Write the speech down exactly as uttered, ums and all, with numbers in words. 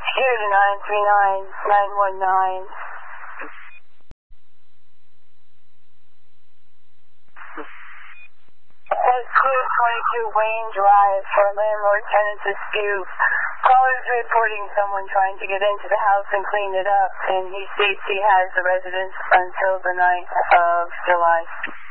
Security nine three nine nine one nine. Says clear twenty-two Wayne Drive for a landlord-tenant dispute. Caller's reporting someone trying to get into the house and clean it up, and he states he has the residence until the ninth of July.